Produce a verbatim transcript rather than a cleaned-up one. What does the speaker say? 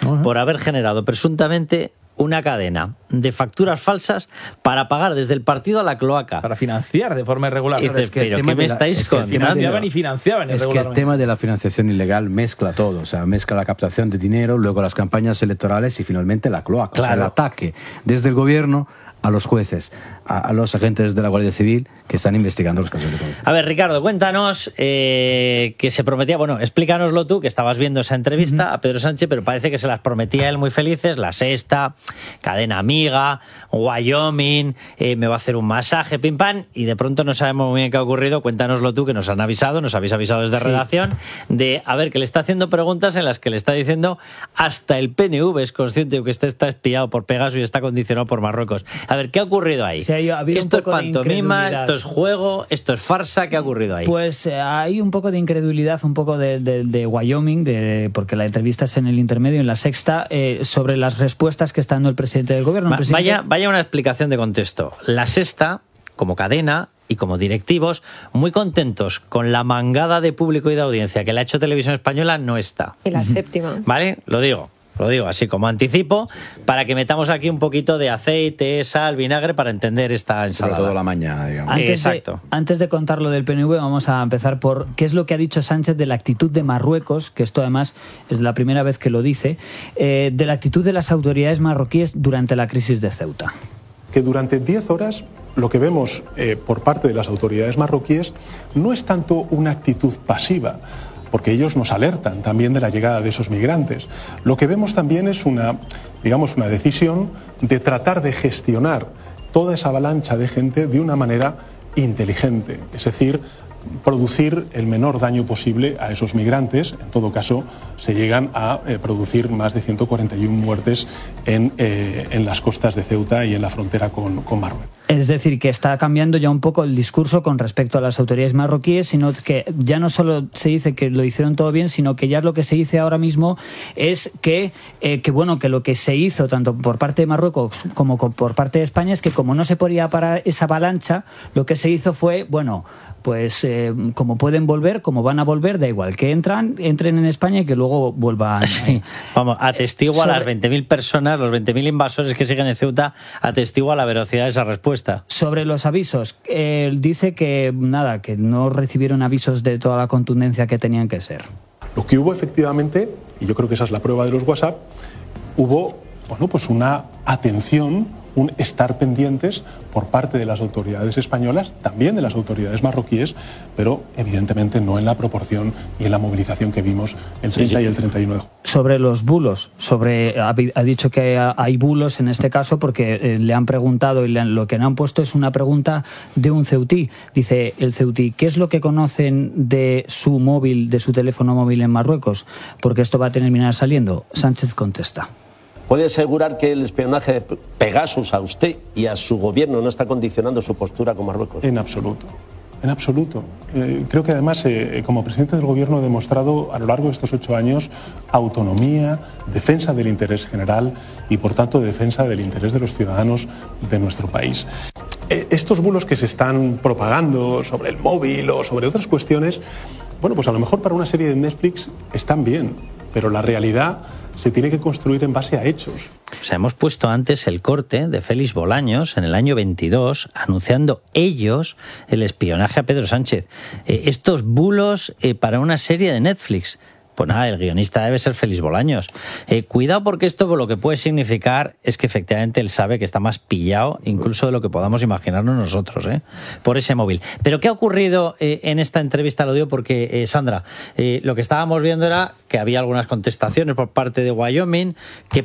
Uh-huh. por haber generado presuntamente una cadena de facturas falsas para pagar desde el partido a la cloaca. Para financiar de forma irregular. Y dices, es que ¿pero qué me la, estáis es que contando? Financiaban y financiaban Es que el tema de la financiación ilegal mezcla todo. O sea, mezcla la captación de dinero, luego las campañas electorales y finalmente la cloaca. Claro. O sea, el ataque desde el gobierno a los jueces, a, a los agentes de la Guardia Civil que están investigando los casos de corrupción. A ver, Ricardo, cuéntanos eh, que se prometía, bueno, explícanoslo tú, que estabas viendo esa entrevista uh-huh. a Pedro Sánchez, pero parece que se las prometía él muy felices, La Sexta, Cadena Amiga, Wyoming, eh, me va a hacer un masaje, pim pam, y de pronto no sabemos muy bien qué ha ocurrido. Cuéntanoslo tú, que nos han avisado, nos habéis avisado desde sí. redacción, de, a ver, que le está haciendo preguntas en las que le está diciendo hasta el P N V es consciente de que este está espiado por Pegasus y está condicionado por Marruecos. A ver, ¿qué ha ocurrido ahí? Sí, ha habido esto un poco es pantomima, esto es juego, esto es farsa, ¿qué ha ocurrido ahí? Pues eh, hay un poco de incredulidad, un poco de, de, de Wyoming, de, porque la entrevista es en el intermedio, en La Sexta, eh, sobre las respuestas que está dando el presidente del gobierno. Va, presidente... Vaya, vaya una explicación de contexto. La Sexta, como cadena y como directivos, muy contentos con la mangada de público y de audiencia que le ha hecho Televisión Española, no está. Y La Séptima. ¿Vale? Lo digo. Lo digo así como anticipo, para que metamos aquí un poquito de aceite, sal, vinagre, para entender esta ensalada. Sobre todo la mañana, digamos. Antes Exacto. De, antes de contar lo del P N V, vamos a empezar por qué es lo que ha dicho Sánchez de la actitud de Marruecos, que esto además es la primera vez que lo dice, eh, de la actitud de las autoridades marroquíes durante la crisis de Ceuta. Que durante diez horas lo que vemos eh, por parte de las autoridades marroquíes no es tanto una actitud pasiva, porque ellos nos alertan también de la llegada de esos migrantes. Lo que vemos también es una, digamos, una decisión de tratar de gestionar toda esa avalancha de gente de una manera inteligente, es decir, producir el menor daño posible a esos migrantes. En todo caso, se llegan a eh, producir más de ciento cuarenta y una muertes en, eh, en las costas de Ceuta y en la frontera con, con Marruecos. Es decir, que está cambiando ya un poco el discurso con respecto a las autoridades marroquíes, sino que ya no solo se dice que lo hicieron todo bien, sino que ya lo que se dice ahora mismo es que, eh, que bueno, que lo que se hizo tanto por parte de Marruecos como por parte de España es que como no se podía parar esa avalancha, lo que se hizo fue, bueno, pues eh, como pueden volver, como van a volver, da igual, que entran, entren en España y que luego vuelvan. Sí. Vamos, atestigua sobre... a las veinte mil personas, los veinte mil invasores que siguen en Ceuta, atestigua la velocidad de esa respuesta. Sobre los avisos, eh, dice que nada, que no recibieron avisos de toda la contundencia que tenían que ser. Lo que hubo efectivamente, y yo creo que esa es la prueba de los WhatsApp, hubo, bueno, pues una atención, un estar pendientes por parte de las autoridades españolas, también de las autoridades marroquíes, pero evidentemente no en la proporción y en la movilización que vimos el treinta sí, sí. y el treinta y uno de junio. Sobre los bulos, sobre ha, ha dicho que hay bulos en este caso porque eh, le han preguntado y le han, lo que le han puesto es una pregunta de un ceutí. Dice el ceutí, ¿qué es lo que conocen de su móvil, de su teléfono móvil en Marruecos? Porque esto va a terminar saliendo. Sánchez contesta. ¿Puede asegurar que el espionaje de Pegasus a usted y a su gobierno no está condicionando su postura con Marruecos? En absoluto, en absoluto. Eh, creo que además, eh, como presidente del gobierno, he demostrado a lo largo de estos ocho años autonomía, defensa del interés general y, por tanto, defensa del interés de los ciudadanos de nuestro país. Eh, estos bulos que se están propagando sobre el móvil o sobre otras cuestiones, bueno, pues a lo mejor para una serie de Netflix están bien, pero la realidad se tiene que construir en base a hechos. O sea, hemos puesto antes el corte de Félix Bolaños en el año veintidós, anunciando ellos el espionaje a Pedro Sánchez. Eh, estos bulos eh, para una serie de Netflix. Pues nada, el guionista debe ser Félix Bolaños. Eh, cuidado porque esto lo que puede significar es que efectivamente él sabe que está más pillado incluso de lo que podamos imaginarnos nosotros, ¿eh? Por ese móvil. Pero ¿qué ha ocurrido eh, en esta entrevista? Lo digo porque, eh, Sandra, eh, lo que estábamos viendo era que había algunas contestaciones por parte de Wyoming, que